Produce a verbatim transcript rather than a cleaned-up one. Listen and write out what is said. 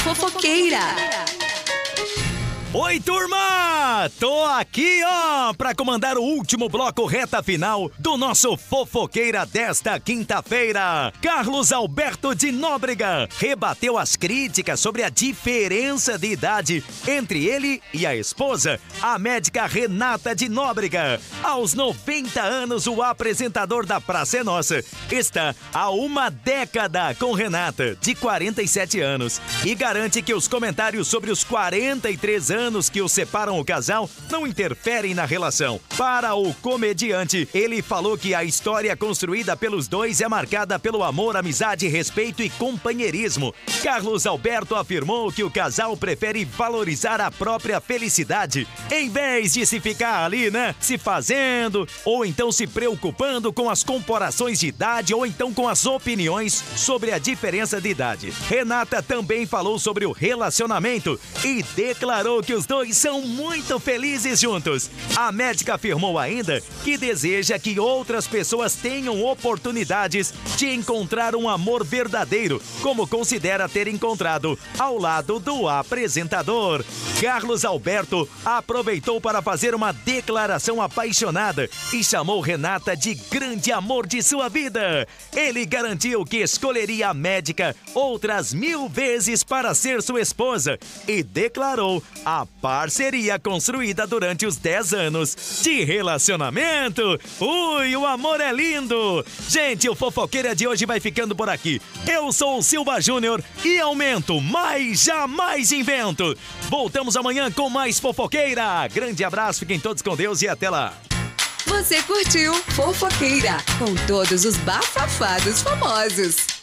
Fofoqueira. Oi, turma! Tô aqui, ó, pra comandar o último bloco reta final do nosso Fofoqueira desta quinta-feira. Carlos Alberto de Nóbrega rebateu as críticas sobre a diferença de idade entre ele e a esposa, a médica Renata de Nóbrega. Aos noventa anos, o apresentador da Praça é Nossa está há uma década com Renata, de quarenta e sete anos, e garante que os comentários sobre os quarenta e três anos anos que o separam o casal não interferem na relação. Para o comediante, ele falou que a história construída pelos dois é marcada pelo amor, amizade, respeito e companheirismo. Carlos Alberto afirmou que o casal prefere valorizar a própria felicidade, em vez de se ficar ali, né, se fazendo, ou então se preocupando com as comparações de idade, ou então com as opiniões sobre a diferença de idade. Renata também falou sobre o relacionamento e declarou que que os dois são muito felizes juntos. A médica afirmou ainda que deseja que outras pessoas tenham oportunidades de encontrar um amor verdadeiro, como considera ter encontrado ao lado do apresentador. Carlos Alberto aproveitou para fazer uma declaração apaixonada e chamou Renata de grande amor de sua vida. Ele garantiu que escolheria a médica outras mil vezes para ser sua esposa e declarou a parceria construída durante os dez anos de relacionamento. Ui, o amor é lindo! Gente, o Fofoqueira de hoje vai ficando por aqui. Eu sou o Silva Júnior e aumento, mas jamais invento. Voltamos amanhã com mais Fofoqueira. Grande abraço, fiquem todos com Deus e até lá. Você curtiu Fofoqueira com todos os bafafados famosos.